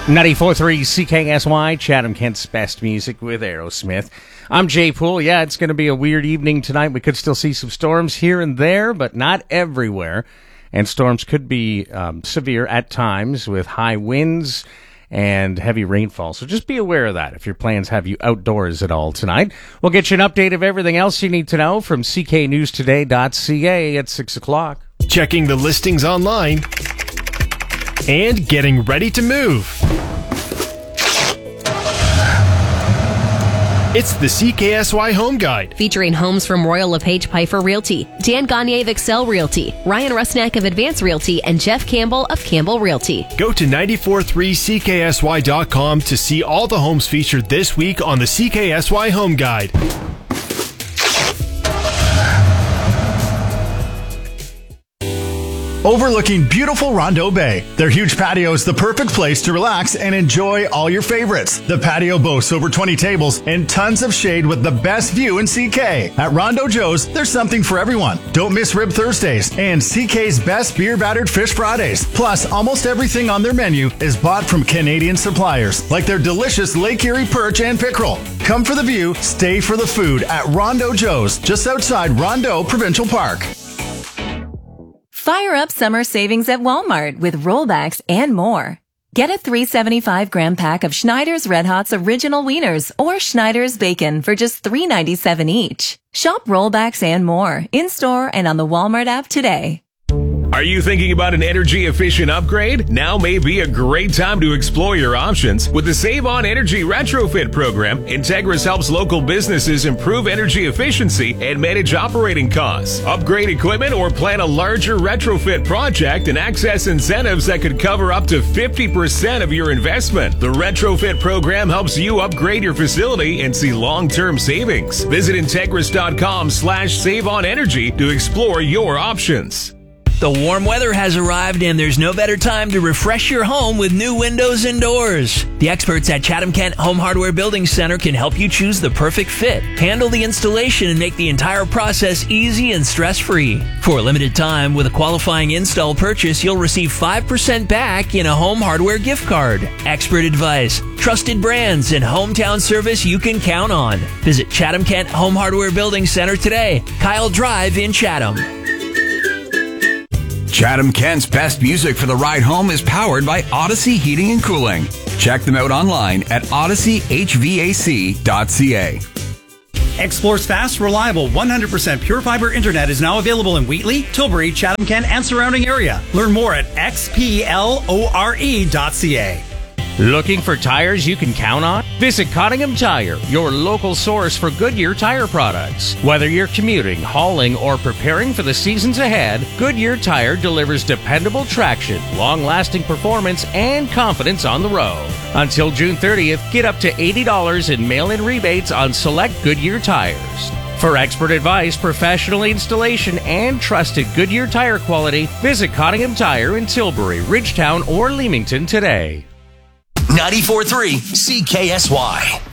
94.3 CKSY, Chatham-Kent's best music with Aerosmith. I'm Jay Poole. Yeah, it's going to be a weird evening tonight. We could still see some storms here and there, but not everywhere. And storms could be severe at times with high winds and heavy rainfall. So just be aware of that if your plans have you outdoors at all tonight. We'll get you an update of everything else you need to know from cknewstoday.ca at 6 o'clock. Checking the listings online and getting ready to move. It's the CKSY Home Guide. Featuring homes from Royal LePage Piper Realty, Dan Gagne of Excel Realty, Ryan Rusnak of Advance Realty, and Jeff Campbell of Campbell Realty. Go to 943CKSY.com to see all the homes featured this week on the CKSY Home Guide. Overlooking beautiful Rondeau Bay, their huge patio is the perfect place to relax and enjoy all your favorites. The patio boasts over 20 tables and tons of shade with the best view in CK. At Rondeau Joe's, there's something for everyone. Don't miss Rib Thursdays and CK's best beer-battered fish Fridays. Plus, almost everything on their menu is bought from Canadian suppliers, like their delicious Lake Erie perch and pickerel. Come for the view, stay for the food at Rondeau Joe's, just outside Rondeau Provincial Park. Fire up summer savings at Walmart with rollbacks and more. Get a 375-gram pack of Schneider's Red Hot's Original Wieners or Schneider's Bacon for just $3.97 each. Shop rollbacks and more in-store and on the Walmart app today. Are you thinking about an energy-efficient upgrade? Now may be a great time to explore your options. With the Save On Energy Retrofit Program, Integris helps local businesses improve energy efficiency and manage operating costs. Upgrade equipment or plan a larger retrofit project and access incentives that could cover up to 50% of your investment. The Retrofit Program helps you upgrade your facility and see long-term savings. Visit Integris.com/SaveOnEnergy to explore your options. The warm weather has arrived and there's no better time to refresh your home with new windows and doors. The experts at Chatham-Kent Home Hardware Building Center can help you choose the perfect fit, handle the installation, and make the entire process easy and stress-free. For a limited time, with a qualifying install purchase, you'll receive 5% back in a home hardware gift card. Expert advice, trusted brands, and hometown service you can count on. Visit Chatham-Kent Home Hardware Building Center today, Kyle Drive in Chatham. Chatham-Kent's best music for the ride home is powered by Odyssey Heating and Cooling. Check them out online at odysseyhvac.ca. Xplore's fast, reliable, 100% pure fiber internet is now available in Wheatley, Tilbury, Chatham-Kent, and surrounding area. Learn more at xplore.ca. Looking for tires you can count on? Visit Cottingham Tire, your local source for Goodyear tire products. Whether you're commuting, hauling, or preparing for the seasons ahead, Goodyear Tire delivers dependable traction, long-lasting performance, and confidence on the road. Until June 30th, get up to $80 in mail-in rebates on select Goodyear tires. For expert advice, professional installation, and trusted Goodyear tire quality, visit Cottingham Tire in Tilbury, Ridgetown, or Leamington today. 94.3 CKSY.